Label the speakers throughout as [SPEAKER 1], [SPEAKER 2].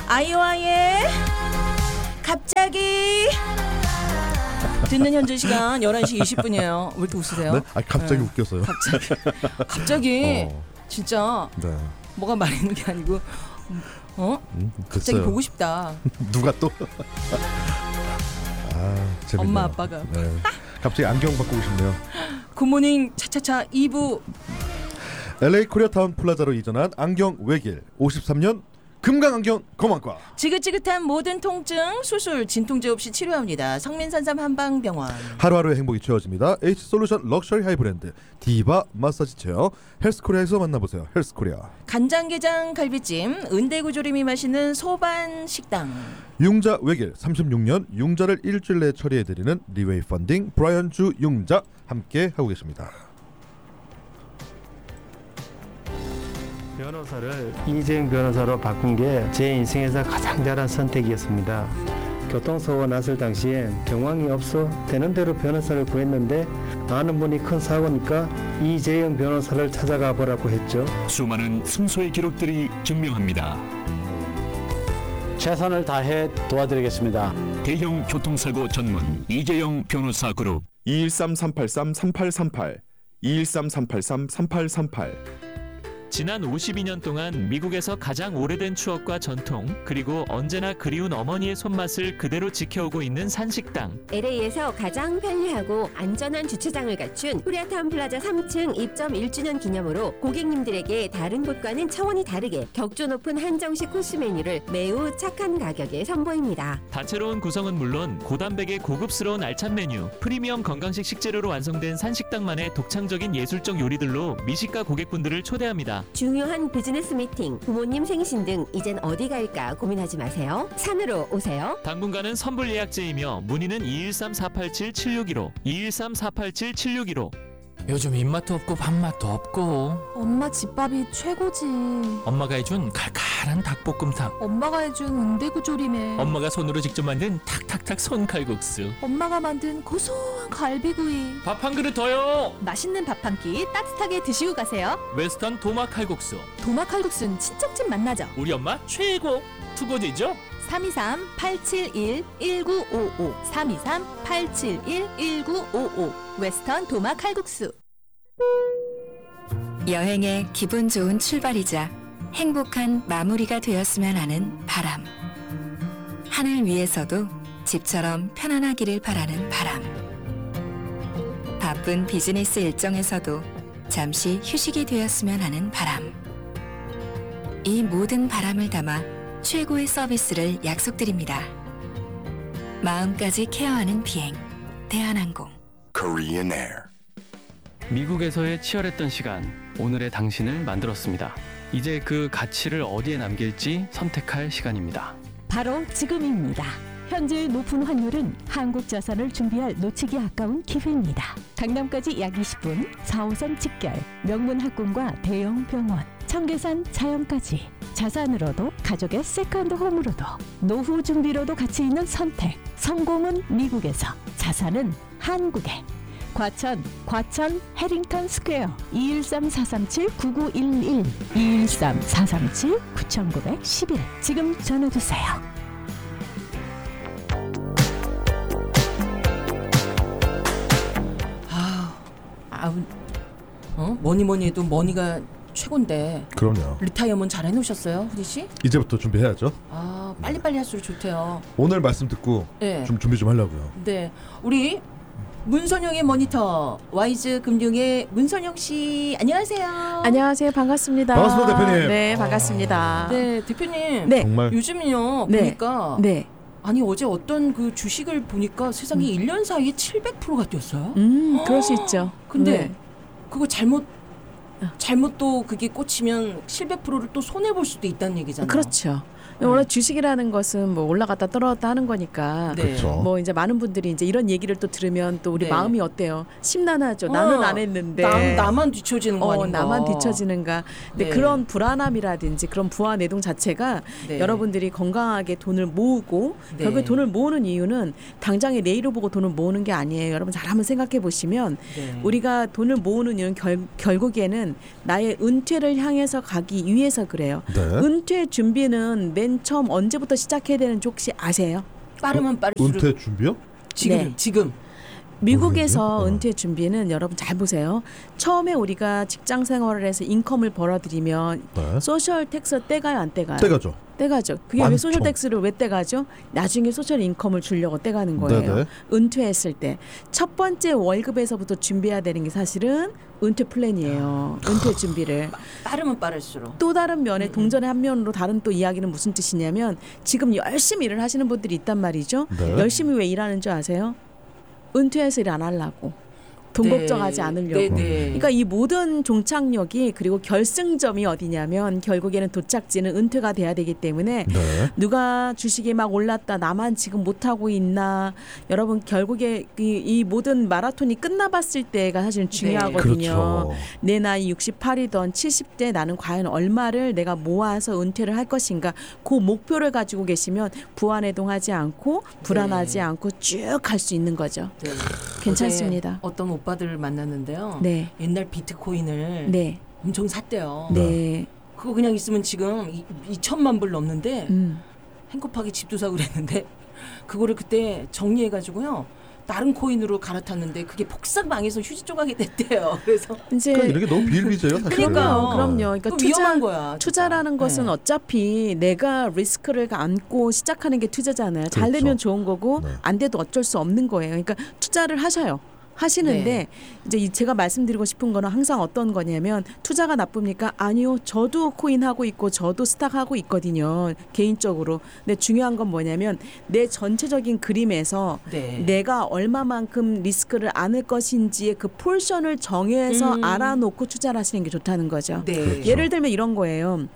[SPEAKER 1] 아이오아이의 갑자기 듣는 현재 시간 11시 20분이에요. 왜 이렇게 웃으세요?
[SPEAKER 2] 네? 갑자기 웃겼어요.
[SPEAKER 1] 갑자기 진짜
[SPEAKER 2] 네.
[SPEAKER 1] 뭐가 말리는 게 아니고 갑자기 보고 싶다.
[SPEAKER 2] 누가 또? 재밌네요.
[SPEAKER 1] 엄마 아빠가.
[SPEAKER 2] 네. 갑자기 안경 바꾸고 싶네요.
[SPEAKER 1] 굿모닝 차차차 2부.
[SPEAKER 2] LA 코리아타운 플라자로 이전한 안경 외길 53년 금강안경 검안과.
[SPEAKER 1] 지긋지긋한 모든 통증 수술 진통제 없이 치료합니다. 성민산삼 한방병원.
[SPEAKER 2] 하루하루의 행복이 채워집니다. H솔루션 럭셔리 하이브랜드 디바 마사지 체어 헬스코리아에서 만나보세요. 헬스코리아.
[SPEAKER 1] 간장게장 갈비찜 은대구조림이 맛있는 소반식당.
[SPEAKER 2] 융자 외길 36년 융자를 일주일 내에 처리해드리는 리웨이 펀딩 브라이언 주 융자 함께 하고 계십니다.
[SPEAKER 3] 변호사를 이재용 변호사로 바꾼 게 제 인생에서 가장 잘한 선택이었습니다. 교통사고가 났을 당시엔 경황이 없어 되는 대로 변호사를 구했는데 아는 분이 큰 사고니까 이재용 변호사를 찾아가 보라고 했죠.
[SPEAKER 4] 수많은 승소의 기록들이 증명합니다.
[SPEAKER 5] 최선을 다해 도와드리겠습니다.
[SPEAKER 4] 대형 교통사고 전문 이재용 변호사 그룹
[SPEAKER 6] 213-383-3838 213-383-3838
[SPEAKER 7] 지난 52년 동안 미국에서 가장 오래된 추억과 전통, 그리고 언제나 그리운 어머니의 손맛을 그대로 지켜오고 있는 산식당.
[SPEAKER 8] LA에서 가장 편리하고 안전한 주차장을 갖춘 코리아타운 플라자 3층 입점 1주년 기념으로 고객님들에게 다른 곳과는 차원이 다르게 격조 높은 한정식 코스 메뉴를 매우 착한 가격에 선보입니다.
[SPEAKER 7] 다채로운 구성은 물론 고단백의 고급스러운 알찬 메뉴, 프리미엄 건강식 식재료로 완성된 산식당만의 독창적인 예술적 요리들로 미식가 고객분들을 초대합니다.
[SPEAKER 8] 중요한 비즈니스 미팅, 부모님 생신 등 이젠 어디 갈까 고민하지 마세요. 산으로 오세요.
[SPEAKER 7] 당분간은 선불 예약제이며 문의는 213-487-7615 213-487-7615.
[SPEAKER 9] 요즘 입맛도 없고 밥맛도 없고.
[SPEAKER 10] 엄마 집밥이 최고지.
[SPEAKER 9] 엄마가 해준 칼칼한 닭볶음탕,
[SPEAKER 10] 엄마가 해준 은대구조림에
[SPEAKER 9] 엄마가 손으로 직접 만든 탁탁탁 손칼국수,
[SPEAKER 10] 엄마가 만든 고소한 갈비구이.
[SPEAKER 9] 밥 한 그릇 더요.
[SPEAKER 10] 맛있는 밥 한 끼 따뜻하게 드시고 가세요.
[SPEAKER 9] 웨스턴 도마 칼국수.
[SPEAKER 10] 도마 칼국수는 친척집 맛나죠.
[SPEAKER 9] 우리 엄마 최고. 투고지죠?
[SPEAKER 10] 323-871-1955 323-871-1955 웨스턴 도마 칼국수.
[SPEAKER 11] 여행의 기분 좋은 출발이자 행복한 마무리가 되었으면 하는 바람. 하늘 위에서도 집처럼 편안하기를 바라는 바람. 바쁜 비즈니스 일정에서도 잠시 휴식이 되었으면 하는 바람. 이 모든 바람을 담아 최고의 서비스를 약속드립니다. 마음까지 케어하는 비행 대한항공.
[SPEAKER 12] Korean Air.
[SPEAKER 13] 미국에서의 치열했던 시간, 오늘의 당신을 만들었습니다. 이제 그 가치를 어디에 남길지 선택할 시간입니다.
[SPEAKER 14] 바로 지금입니다. 현재 높은 환율은 한국 자산을 준비할 놓치기 아까운 기회입니다. 강남까지 약 20분, 4호선 직결, 명문 학군과 대형 병원, 청계산 자연까지 자산으로도 가족의 세컨드 홈으로도 노후 준비로도 가치 있는 선택. 성공은 미국에서, 자산은 한국에. 과천 해링턴 스퀘어 213-437-9911 213-437-9911 지금 전화주세요.
[SPEAKER 1] 뭐니 해도 머니가 최고인데.
[SPEAKER 2] 그럼요.
[SPEAKER 1] 리타이어먼 잘 해놓으셨어요, 후디 씨?
[SPEAKER 2] 이제부터 준비해야죠.
[SPEAKER 1] 빨리빨리 할수록 좋대요.
[SPEAKER 2] 오늘 말씀 듣고
[SPEAKER 1] 네.
[SPEAKER 2] 좀 준비 좀 하려고요.
[SPEAKER 1] 네, 우리 문선영의 모니터 와이즈 금융의 문선영 씨, 안녕하세요.
[SPEAKER 15] 안녕하세요, 반갑습니다.
[SPEAKER 2] 반갑습니다, 대표님.
[SPEAKER 15] 네, 반갑습니다.
[SPEAKER 1] 네, 대표님.
[SPEAKER 15] 네.
[SPEAKER 2] 정말
[SPEAKER 1] 요즘요 보니까.
[SPEAKER 15] 네.
[SPEAKER 1] 아니 어제 어떤 그 주식을 보니까 세상에 1년 사이에 700%가 뛰었어요.
[SPEAKER 15] 그럴 수 있죠.
[SPEAKER 1] 근데 그거 잘못 또 그게 꽂히면 700%를 또 손해 볼 수도 있다는 얘기잖아요.
[SPEAKER 15] 그렇죠. 원래 주식이라는 것은 뭐 올라갔다 떨어졌다 하는 거니까.
[SPEAKER 1] 네.
[SPEAKER 2] 그렇죠.
[SPEAKER 15] 뭐 이제 많은 분들이 이제 이런 얘기를 또 들으면 또 우리
[SPEAKER 1] 네.
[SPEAKER 15] 마음이 어때요? 심란하죠. 나는 안 했는데.
[SPEAKER 1] 나만 뒤처지는 거 아닌가?
[SPEAKER 15] 나만 뒤처지는가? 근데
[SPEAKER 1] 네.
[SPEAKER 15] 그런 불안함이라든지 그런 부와 내동 자체가
[SPEAKER 1] 네.
[SPEAKER 15] 여러분들이 건강하게 돈을 모으고
[SPEAKER 1] 네.
[SPEAKER 15] 결국에 돈을 모으는 이유는 당장의 내일을 보고 돈을 모으는 게 아니에요. 여러분 잘 한번 생각해 보시면
[SPEAKER 1] 네.
[SPEAKER 15] 우리가 돈을 모으는 이유는 결국에는 뭐냐면 나의 은퇴를 향해서 가기 위해서 그래요.
[SPEAKER 2] 네.
[SPEAKER 15] 은퇴 준비는 맨 처음 언제부터 시작해야 되는지 혹시 아세요?
[SPEAKER 1] 빠르면 빠를수록
[SPEAKER 2] 은퇴 준비요?
[SPEAKER 1] 지금
[SPEAKER 15] 네.
[SPEAKER 1] 지금
[SPEAKER 15] 미국에서 은퇴 준비는 여러분 잘 보세요. 처음에 우리가 직장 생활을 해서 인컴을 벌어들이면
[SPEAKER 2] 네.
[SPEAKER 15] 소셜 텍스 떼가요 안 떼가요?
[SPEAKER 2] 떼가죠.
[SPEAKER 15] 떼가죠. 그게 왜
[SPEAKER 2] 많죠.
[SPEAKER 15] 소셜 텍스를 왜 떼가죠? 나중에 소셜 인컴을 주려고 떼가는 거예요.
[SPEAKER 2] 네네.
[SPEAKER 15] 은퇴했을 때 첫 번째 월급에서부터 준비해야 되는 게 사실은 은퇴 플랜이에요. 은퇴 준비를.
[SPEAKER 1] 빠르면 빠를수록
[SPEAKER 15] 또 다른 면에 동전의 한 면으로 다른 또 이야기는 무슨 뜻이냐면 지금 열심히 일을 하시는 분들이 있단 말이죠.
[SPEAKER 2] 네.
[SPEAKER 15] 열심히 왜 일하는 줄 아세요? 은퇴해서 일 안 하려고. 돈
[SPEAKER 1] 네.
[SPEAKER 15] 걱정하지 않으려고.
[SPEAKER 1] 네, 네.
[SPEAKER 15] 그러니까 이 모든 종착역이 그리고 결승점이 어디냐면 결국에는 도착지는 은퇴가 돼야 되기 때문에
[SPEAKER 2] 네.
[SPEAKER 15] 누가 주식이 막 올랐다 나만 지금 못하고 있나. 여러분 결국에 이 모든 마라톤이 끝나봤을 때가 사실은 중요하거든요.
[SPEAKER 2] 그렇죠.
[SPEAKER 15] 내 나이 68이던 70대 나는 과연 얼마를 내가 모아서 은퇴를 할 것인가. 그 목표를 가지고 계시면 부안해동하지 않고 불안하지 않고 쭉 갈 수 있는 거죠.
[SPEAKER 1] 네.
[SPEAKER 15] 괜찮습니다.
[SPEAKER 1] 어떤 오빠들을 만났는데요.
[SPEAKER 15] 네.
[SPEAKER 1] 옛날 비트코인을
[SPEAKER 15] 네.
[SPEAKER 1] 엄청 샀대요.
[SPEAKER 15] 네.
[SPEAKER 1] 그거 그냥 있으면 지금 2천만 불 넘는데 행급하게 집도 사고 그랬는데 그거를 그때 정리해가지고요. 다른 코인으로 갈아탔는데 그게 폭삭 망해서 휴지 조각이 됐대요. 그래서
[SPEAKER 15] 이제
[SPEAKER 2] 이런 게 너무 비일비재요, 사실.
[SPEAKER 1] 그러니까요.
[SPEAKER 15] 그럼요. 그러니까
[SPEAKER 1] 위험한 거야.
[SPEAKER 15] 투자라는 것은
[SPEAKER 1] 네.
[SPEAKER 15] 어차피 내가 리스크를 안고 시작하는 게 투자잖아요. 잘
[SPEAKER 2] 그렇죠.
[SPEAKER 15] 되면 좋은 거고
[SPEAKER 2] 네.
[SPEAKER 15] 안 돼도 어쩔 수 없는 거예요. 그러니까 투자를 하셔요. 하시는데
[SPEAKER 1] 네.
[SPEAKER 15] 이제 제가 말씀드리고 싶은 거는 항상 어떤 거냐면 투자가 나쁩니까? 아니요. 저도 코인 하고 있고 저도 스탁 하고 있거든요. 개인적으로. 근데 중요한 건 뭐냐면 내 전체적인 그림에서
[SPEAKER 1] 네.
[SPEAKER 15] 내가 얼마만큼 리스크를 안을 것인지의 그 폴션을 정해서 알아놓고 투자를 하시는 게 좋다는 거죠.
[SPEAKER 1] 네.
[SPEAKER 2] 그렇죠.
[SPEAKER 15] 예를 들면 이런 거예요.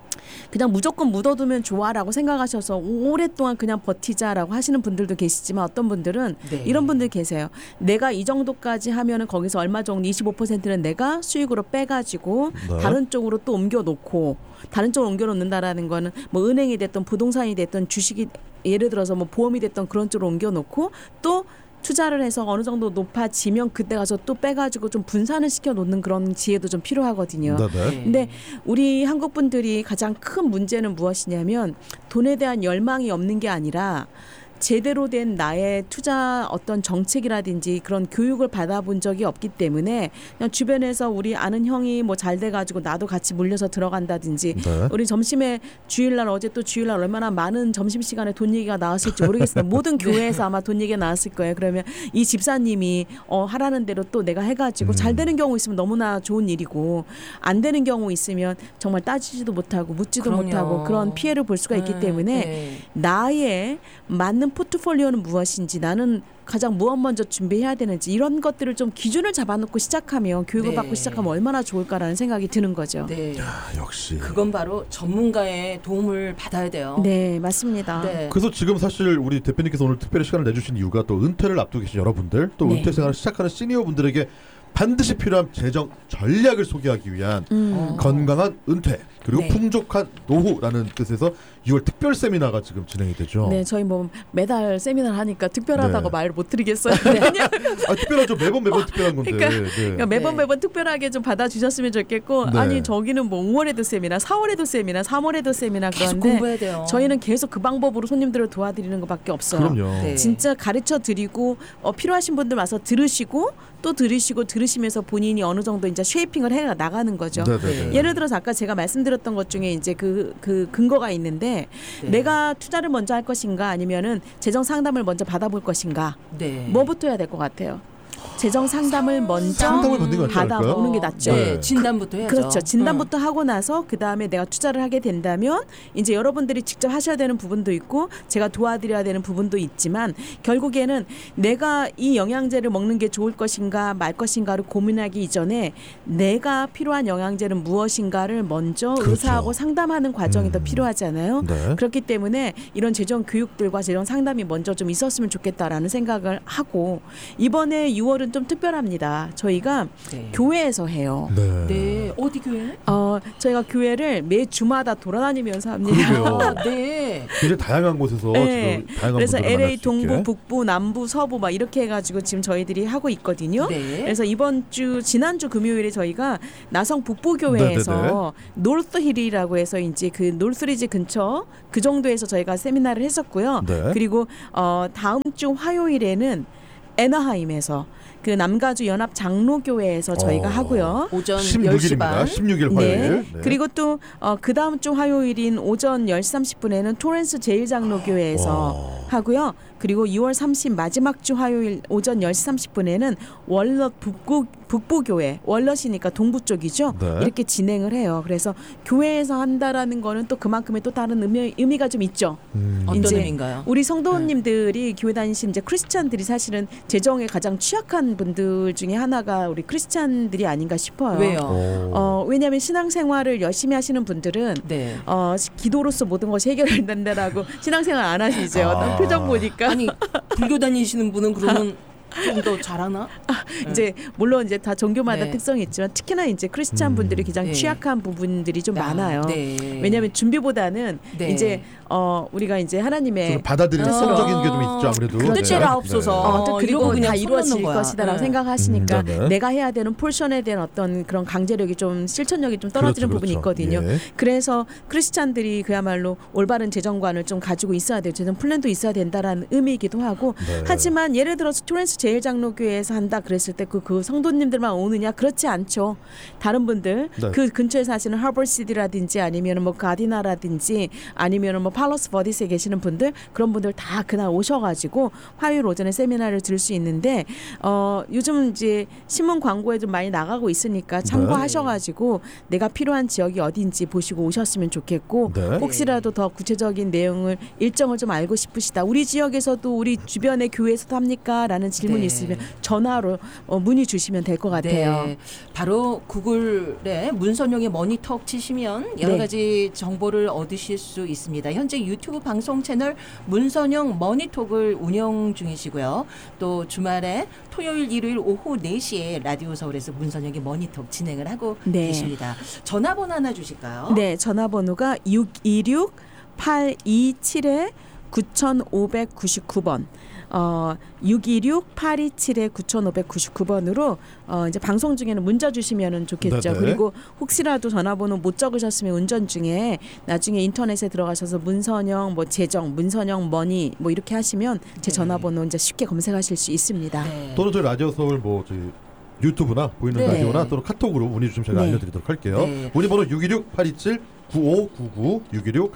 [SPEAKER 15] 그냥 무조건 묻어두면 좋아라고 생각하셔서 오랫동안 그냥 버티자라고 하시는 분들도 계시지만 어떤 분들은
[SPEAKER 1] 네.
[SPEAKER 15] 이런 분들 계세요. 내가 이 정도까지 하면은 거기서 얼마 정도 25%는 내가 수익으로 빼가지고
[SPEAKER 2] 네.
[SPEAKER 15] 다른 쪽으로 또 옮겨놓고 다른 쪽으로 옮겨놓는다라는 거는 뭐 은행이 됐든 부동산이 됐든 주식이 예를 들어서 뭐 보험이 됐든 그런 쪽으로 옮겨놓고 또 투자를 해서 어느 정도 높아지면 그때 가서 또 빼가지고 좀 분산을 시켜놓는 그런 지혜도 좀 필요하거든요.
[SPEAKER 2] 네네.
[SPEAKER 15] 근데 우리 한국 분들이 가장 큰 문제는 무엇이냐면 돈에 대한 열망이 없는 게 아니라 제대로 된 나의 투자 어떤 정책이라든지 그런 교육을 받아본 적이 없기 때문에 그냥 주변에서 우리 아는 형이 뭐 잘 돼가지고 나도 같이 물려서 들어간다든지
[SPEAKER 2] 네.
[SPEAKER 15] 우리 점심에 주일날 어제 또 주일날 얼마나 많은 점심시간에 돈 얘기가 나왔을지 모르겠습니다. 모든 교회에서 아마 돈 얘기가 나왔을 거예요. 그러면 이 집사님이 하라는 대로 또 내가 해가지고 잘 되는 경우 있으면 너무나 좋은 일이고 안 되는 경우 있으면 정말 따지지도 못하고 묻지도
[SPEAKER 1] 그럼요.
[SPEAKER 15] 못하고 그런 피해를 볼 수가 있기 때문에
[SPEAKER 1] 네.
[SPEAKER 15] 나의 맞는 포트폴리오는 무엇인지 나는 가장 무엇 먼저 준비해야 되는지 이런 것들을 좀 기준을 잡아놓고 시작하면 교육을
[SPEAKER 1] 네.
[SPEAKER 15] 받고 시작하면 얼마나 좋을까라는 생각이 드는 거죠.
[SPEAKER 1] 네.
[SPEAKER 2] 역시.
[SPEAKER 1] 그건 바로 전문가의 도움을 받아야 돼요.
[SPEAKER 15] 네, 맞습니다.
[SPEAKER 1] 네.
[SPEAKER 2] 그래서 지금 사실 우리 대표님께서 오늘 특별히 시간을 내주신 이유가 또 은퇴를 앞두고 계신 여러분들 또
[SPEAKER 15] 네.
[SPEAKER 2] 은퇴 생활을 시작하는 시니어 분들에게 반드시 필요한 재정 전략을 소개하기 위한 건강한 은퇴 그리고
[SPEAKER 15] 네.
[SPEAKER 2] 풍족한 노후라는 뜻에서 6월 특별 세미나가 지금 진행이 되죠.
[SPEAKER 15] 네, 저희 뭐 매달 세미나를 하니까 특별하다고
[SPEAKER 2] 네.
[SPEAKER 15] 말을 못 드리겠어요. 네.
[SPEAKER 2] 아, 특별하죠. 매번 특별한 건데.
[SPEAKER 15] 그러니까 매번 특별하게 좀 받아주셨으면 좋겠고
[SPEAKER 2] 네.
[SPEAKER 15] 아니 저기는 뭐 5월에도 세미나, 4월에도 세미나, 3월에도 세미나
[SPEAKER 1] 계속
[SPEAKER 15] 그런데
[SPEAKER 1] 공부해야 돼요.
[SPEAKER 15] 저희는 계속 그 방법으로 손님들을 도와드리는 것밖에 없어요.
[SPEAKER 2] 그럼요.
[SPEAKER 1] 네.
[SPEAKER 15] 진짜 가르쳐 드리고 필요하신 분들 와서 들으시고 또 들으시면서 본인이 어느 정도 이제 쉐이핑을 해 나가는 거죠.
[SPEAKER 2] 네네네.
[SPEAKER 15] 예를 들어서 아까 제가 말씀드렸던 것 중에 이제 그 근거가 있는데
[SPEAKER 1] 네.
[SPEAKER 15] 내가 투자를 먼저 할 것인가 아니면은 재정 상담을 먼저 받아볼 것인가
[SPEAKER 1] 네.
[SPEAKER 15] 뭐부터 해야 될 것 같아요. 재정 상담을 먼저
[SPEAKER 2] 상담을 받는 게 낫지 않을까요?
[SPEAKER 15] 받아보는 게 낫죠.
[SPEAKER 1] 네. 진단부터 해야죠.
[SPEAKER 15] 그렇죠. 진단부터 하고 나서 그 다음에 내가 투자를 하게 된다면 이제 여러분들이 직접 하셔야 되는 부분도 있고 제가 도와드려야 되는 부분도 있지만 결국에는 내가 이 영양제를 먹는 게 좋을 것인가 말 것인가를 고민하기 이전에 내가 필요한 영양제는 무엇인가를 먼저
[SPEAKER 2] 그렇죠.
[SPEAKER 15] 의사하고 상담하는 과정이 더 필요하잖아요.
[SPEAKER 2] 네.
[SPEAKER 15] 그렇기 때문에 이런 재정 교육들과 재정 상담이 먼저 좀 있었으면 좋겠다라는 생각을 하고 이번에 6월 6월은 좀 특별합니다. 저희가 교회에서 해요.
[SPEAKER 1] 네. 어디 교회?
[SPEAKER 15] 저희가 교회를 매 주마다 돌아다니면서 합니다.
[SPEAKER 2] 그러게요.
[SPEAKER 1] 네.
[SPEAKER 2] 굉장히 다양한 곳에서
[SPEAKER 15] 네.
[SPEAKER 2] 지금 다양한
[SPEAKER 15] 그래서
[SPEAKER 2] 분들을
[SPEAKER 15] LA
[SPEAKER 2] 만날 수
[SPEAKER 15] 동부,
[SPEAKER 2] 있게.
[SPEAKER 15] 북부, 남부, 서부 막 이렇게 해가지고 지금 저희들이 하고 있거든요.
[SPEAKER 1] 네.
[SPEAKER 15] 그래서 지난주 금요일에 저희가 나성 북부교회에서 노스힐이라고 해서 이제 그 노스리지 근처 그 정도에서 저희가 세미나를 했었고요.
[SPEAKER 2] 네.
[SPEAKER 15] 그리고 다음 주 화요일에는 애나하임에서 그 남가주 연합 장로교회에서 저희가 하고요.
[SPEAKER 1] 오전
[SPEAKER 2] 16일입니다.
[SPEAKER 1] 10시 반.
[SPEAKER 2] 16일 화요일. 네.
[SPEAKER 15] 그리고 또 그 다음 주 화요일인 오전 10시 30분에는 토렌스 제일장로교회에서 하고요. 그리고 2월 30 마지막 주 화요일 오전 10시 30분에는 월넛 북부교회, 월넛이니까 동부 쪽이죠.
[SPEAKER 2] 네.
[SPEAKER 15] 이렇게 진행을 해요. 그래서 교회에서 한다라는 거는 또 그만큼의 또 다른 의미가 좀 있죠.
[SPEAKER 1] 어떤
[SPEAKER 15] 이제
[SPEAKER 1] 의미인가요?
[SPEAKER 15] 우리 성도님들이 교회 다니신 이제 크리스찬들이 사실은 재정에 가장 취약한 분들 중에 하나가 우리 크리스찬들이 아닌가 싶어요.
[SPEAKER 1] 왜요?
[SPEAKER 15] 왜냐하면 신앙생활을 열심히 하시는 분들은 기도로서 모든 것이 해결된다라고 신앙생활 안 하시죠. 어떤 표정 보니까.
[SPEAKER 1] 아니 불교 다니시는 분은 그러면 좀 더 잘하나?
[SPEAKER 15] 이제 물론 이제 다 종교마다
[SPEAKER 1] 네.
[SPEAKER 15] 특성이 있지만 특히나 이제 크리스찬 분들이 가장 취약한 부분들이 좀 많아요.
[SPEAKER 1] 네.
[SPEAKER 15] 왜냐하면 준비보다는 이제 우리가 이제 하나님의
[SPEAKER 2] 받아들이는 성적인 게 좀 있죠 아무래도.
[SPEAKER 1] 뜻대로옵소서.
[SPEAKER 15] 또 그리고
[SPEAKER 1] 그냥
[SPEAKER 15] 다 이루어질
[SPEAKER 1] 거야.
[SPEAKER 15] 것이다라고 생각하시니까
[SPEAKER 2] 네.
[SPEAKER 15] 내가 해야 되는 포션에 대한 어떤 그런 강제력이 좀 실천력이 좀 떨어지는
[SPEAKER 2] 그렇죠,
[SPEAKER 15] 부분이
[SPEAKER 2] 그렇죠.
[SPEAKER 15] 있거든요.
[SPEAKER 2] 예.
[SPEAKER 15] 그래서 크리스찬들이 그야말로 올바른 재정관을 좀 가지고 있어야 돼요. 재정 플랜도 있어야 된다라는 의미이기도 하고 하지만 예를 들어서 토렌스 제일장로교회에서 한다 그랬을 때 그 성도님들만 오느냐 그렇지 않죠. 다른 분들 그 근처에 사시는 하버시티라든지 아니면 뭐 가디나라든지 아니면 뭐 팔러스 버디스에 계시는 분들 그런 분들 다 그날 오셔가지고 화요일 오전에 세미나를 들을 수 있는데 요즘 이제 신문 광고에 좀 많이 나가고 있으니까 참고하셔가지고 내가 필요한 지역이 어딘지 보시고 오셨으면 좋겠고 혹시라도 더 구체적인 내용을 일정을 좀 알고 싶으시다. 우리 지역에서도 우리 주변의 교회에서도 합니까? 라는 질문이 있으면 전화로 문의 주시면 될 것 같아요.
[SPEAKER 1] 네. 바로 구글에 문선용의 머니톡 치시면 여러 가지 정보를 얻으실 수 있습니다. 현재 유튜브 방송 채널 문선용 머니톡을 운영 중이시고요. 또 주말에 토요일, 일요일 오후 4시에 라디오 서울에서 문선용의 머니톡 진행을 하고 계십니다. 전화번호 하나 주실까요?
[SPEAKER 15] 네. 전화번호가 626-827-9599번 626-827-9599번으로 이제 방송 중에는 문자 주시면 좋겠죠. 그리고 혹시라도 전화번호 못 적으셨으면 운전 중에 나중에 인터넷에 들어가셔서 문선영 뭐 재정, 문선영 머니 뭐 이렇게 하시면 제 전화번호 이제 쉽게 검색하실 수 있습니다.
[SPEAKER 2] 또는 저희 라디오 서울 뭐 저희 유튜브나 보이는 라디오나 또는 카톡으로 문의 주시면 제가 알려드리도록 할게요. 문의 번호 616-827-9599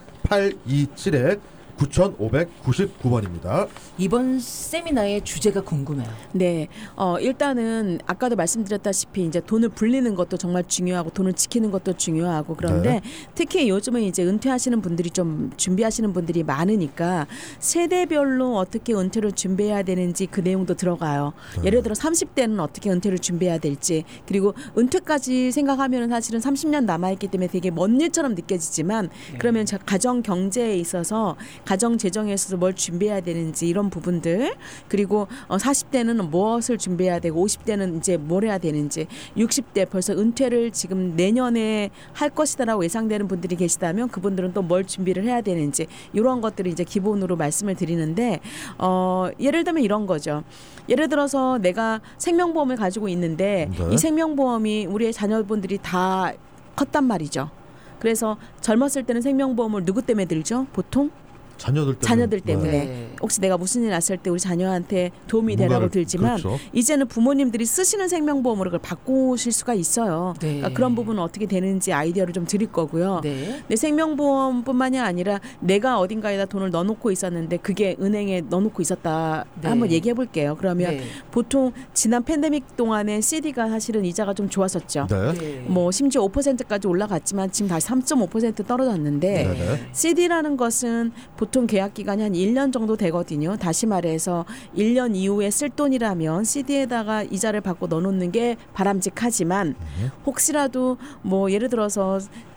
[SPEAKER 2] 616-827-9599번입니다.
[SPEAKER 1] 이번 세미나의 주제가 궁금해요.
[SPEAKER 15] 네, 일단은 아까도 말씀드렸다시피 이제 돈을 불리는 것도 정말 중요하고 돈을 지키는 것도 중요하고 그런데 특히 요즘은 이제 은퇴하시는 분들이 좀 준비하시는 분들이 많으니까 세대별로 어떻게 은퇴를 준비해야 되는지 그 내용도 들어가요. 예를 들어 30대는 어떻게 은퇴를 준비해야 될지 그리고 은퇴까지 생각하면 사실은 30년 남아있기 때문에 되게 먼 일처럼 느껴지지만 그러면 가정 경제에 있어서 가정 재정에 있어서 뭘 준비해야 되는지 이런 부분들 그리고 40대는 무엇을 준비해야 되고 50대는 이제 뭘 해야 되는지 60대 벌써 은퇴를 지금 내년에 할 것이다라고 예상되는 분들이 계시다면 그분들은 또 뭘 준비를 해야 되는지 이런 것들이 이제 기본으로 말씀을 드리는데 예를 들면 이런 거죠. 예를 들어서 내가 생명보험을 가지고 있는데 이 생명보험이 우리의 자녀분들이 다 컸단 말이죠. 그래서 젊었을 때는 생명보험을 누구 때문에 들죠? 보통? 자녀들 때문에 혹시 내가 무슨 일 났을 때 우리 자녀한테 도움이 되라고 들지만 이제는 부모님들이 쓰시는 생명보험으로 그걸 바꾸실 수가 있어요. 그러니까 그런 부분은 어떻게 되는지 아이디어를 좀 드릴 거고요. 내 생명보험뿐만이 아니라 내가 어딘가에다 돈을 넣어놓고 있었는데 그게 은행에 넣어놓고 있었다 한번 얘기해 볼게요. 그러면 보통 지난 팬데믹 동안에 CD가 사실은 이자가 좀 좋았었죠. 뭐 심지어 5%까지 올라갔지만 지금 다시 3.5% 떨어졌는데 CD라는 것은 보통 계약 기간이 한 1년 정도 되거든요. 다시 말해서 1년 이후에 쓸 돈이라면 CD에다가 이자를 받고 넣어놓는 게 바람직하지만 혹시라도 뭐 예를 들어서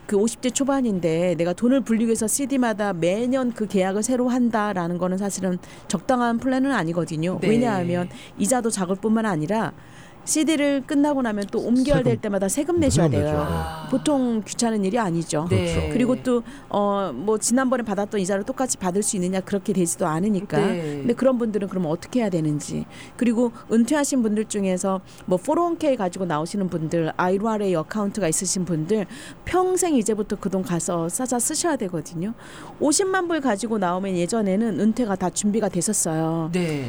[SPEAKER 15] 그 50대 초반인데 내가 돈을 불리기 위해서 CD마다 매년 그 계약을 새로 한다라는 거는 사실은 적당한 플랜은 아니거든요.
[SPEAKER 1] 네.
[SPEAKER 15] 왜냐하면 이자도 작을 뿐만 아니라 CD를 끝나고 나면 또 옮겨야 될 때마다 세금 내셔야
[SPEAKER 2] 세금
[SPEAKER 15] 돼요.
[SPEAKER 2] 내죠.
[SPEAKER 15] 보통 귀찮은 일이 아니죠.
[SPEAKER 1] 네.
[SPEAKER 15] 그리고 또 뭐 지난번에 받았던 이자를 똑같이 받을 수 있느냐 그렇게 되지도 않으니까.
[SPEAKER 1] 네.
[SPEAKER 15] 근데 그런 분들은 그럼 어떻게 해야 되는지. 그리고 은퇴하신 분들 중에서 뭐 401k 가지고 나오시는 분들, IRA 어카운트가 있으신 분들 평생 이제부터 그 돈 가서 싸자 쓰셔야 되거든요. 50만 불 가지고 나오면 예전에는 은퇴가 다 준비가 됐었어요.
[SPEAKER 1] 네.